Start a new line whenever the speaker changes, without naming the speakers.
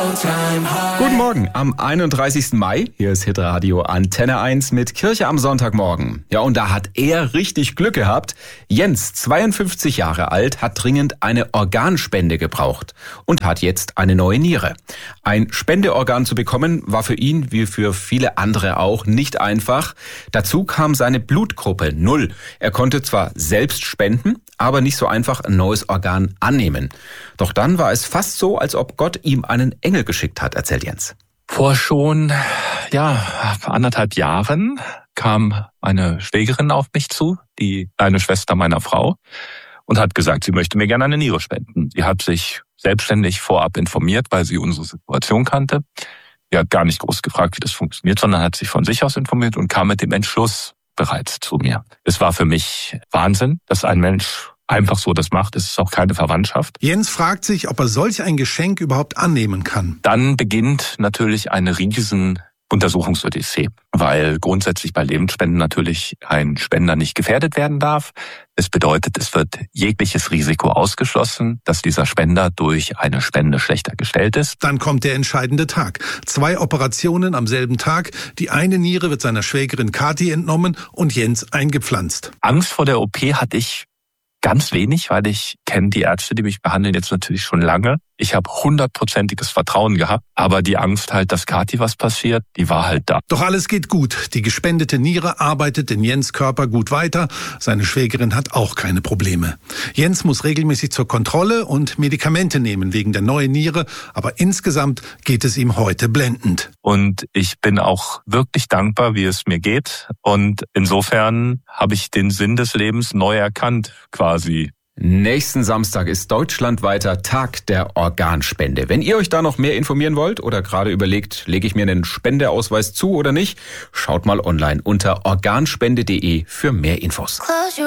Guten Morgen am 31. Mai. Hier ist Hitradio Antenne 1 mit Kirche am Sonntagmorgen. Ja, und da hat er richtig Glück gehabt. Jens, 52 Jahre alt, hat dringend eine Organspende gebraucht und hat jetzt eine neue Niere. Ein Spendeorgan zu bekommen, war für ihn, wie für viele andere auch, nicht einfach. Dazu kam seine Blutgruppe 0. Er konnte zwar selbst spenden, aber nicht so einfach ein neues Organ annehmen. Doch dann war es fast so, als ob Gott ihm einen Engel geschickt hat, erzählt Jens.
Vor schon, 1,5 Jahren kam eine Schwägerin auf mich zu, die kleine Schwester meiner Frau, und hat gesagt, sie möchte mir gerne eine Niere spenden. Sie hat sich selbstständig vorab informiert, weil sie unsere Situation kannte. Sie hat gar nicht groß gefragt, wie das funktioniert, sondern hat sich von sich aus informiert und kam mit dem Entschluss bereits zu mir. Es war für mich Wahnsinn, dass ein Mensch einfach so das macht. Es ist auch keine Verwandtschaft.
Jens fragt sich, ob er solch ein Geschenk überhaupt annehmen kann.
Dann beginnt natürlich eine riesen Untersuchungsodyssee, weil grundsätzlich bei Lebensspenden natürlich ein Spender nicht gefährdet werden darf. Es bedeutet, es wird jegliches Risiko ausgeschlossen, dass dieser Spender durch eine Spende schlechter gestellt ist.
Dann kommt der entscheidende Tag. 2 Operationen am selben Tag. Die eine Niere wird seiner Schwägerin Kathi entnommen und Jens eingepflanzt.
Angst vor der OP hatte ich ganz wenig, weil ich kenne die Ärzte, die mich behandeln, jetzt natürlich schon lange. Ich habe 100%iges Vertrauen gehabt, aber die Angst halt, dass Kathi was passiert, die war halt da.
Doch alles geht gut. Die gespendete Niere arbeitet in Jens' Körper gut weiter. Seine Schwägerin hat auch keine Probleme. Jens muss regelmäßig zur Kontrolle und Medikamente nehmen wegen der neuen Niere, aber insgesamt geht es ihm heute blendend.
Und ich bin auch wirklich dankbar, wie es mir geht. Und insofern habe ich den Sinn des Lebens neu erkannt, quasi.
Nächsten Samstag ist deutschlandweiter Tag der Organspende. Wenn ihr euch da noch mehr informieren wollt oder gerade überlegt, lege ich mir einen Spendeausweis zu oder nicht, schaut mal online unter organspende.de für mehr Infos.